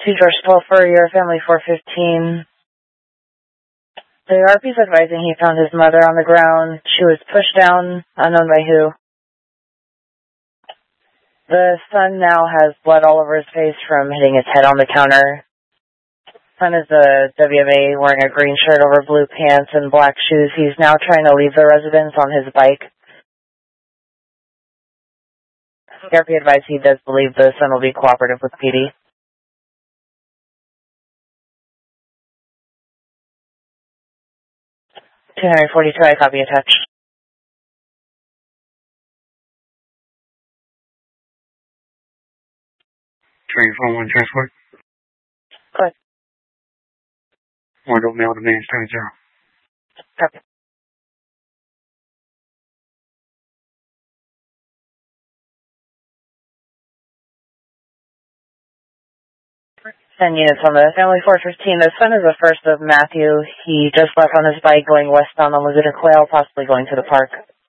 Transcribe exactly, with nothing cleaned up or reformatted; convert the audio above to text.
To George twelve for your family four fifteen. The R P's advising he found his mother on the ground. She was pushed down, unknown by who. The son now has blood all over his face from hitting his head on the counter. Son is a W M A wearing a green shirt over blue pants and black shoes. He's now trying to leave the residence on his bike. The R P advised he does believe the son will be cooperative with P D. two forty-two, I copy attached. Train phone one transport. Go ahead. One don't mail to man seven zero. Copy. ten units on the family four fifteen. The son is the first of Matthew. He just left on his bike going westbound on Laguna Quail, possibly going to the park.